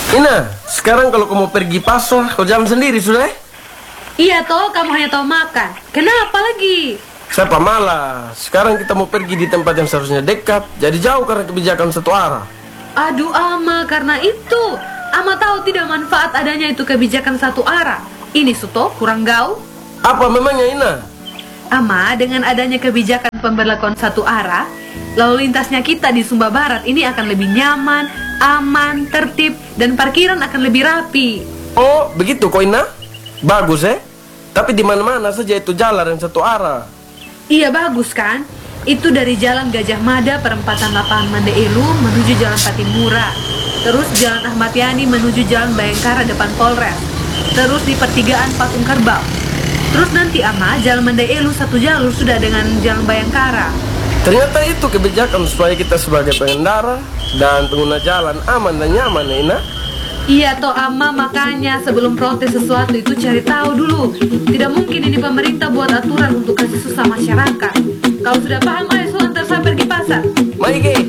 Ina, sekarang kalau kamu pergi pasar, kau jalan sendiri sudah? Iya toh, kamu hanya tahu makan. Kenapa lagi? Siapa malas? Sekarang kita mau pergi di tempat yang seharusnya dekat, jadi jauh karena kebijakan satu arah. Aduh Ama, karena itu Ama tahu tidak manfaat adanya itu kebijakan satu arah. Ini Suto kurang gaul. Apa memangnya Ina? Ama, dengan adanya kebijakan pemberlakuan satu arah, lalu lintasnya kita di Sumba Barat ini akan lebih nyaman, aman, tertib, dan parkiran akan lebih rapi. Oh, begitu kok Ina? Bagus Tapi di mana-mana saja itu jalan yang satu arah. Iya bagus kan? Itu dari Jalan Gajah Mada perempatan Lapangan Mandailu menuju Jalan Patimura. Terus Jalan Ahmad Yani menuju Jalan Bayangkara depan Polres. Terus di pertigaan Patung Kerbau. Terus nanti Ama, Jalan Mandailu satu jalur sudah dengan Jalan Bayangkara. Ternyata itu kebijakan supaya kita sebagai pengendara dan pengguna jalan aman dan nyaman ya Ina? Iya toh Ama, makanya sebelum protes sesuatu itu cari tahu dulu. Tidak mungkin ini pemerintah buat aturan untuk kasih susah masyarakat. Kalau sudah paham, ayo so antar saya pergi pasar. Maige.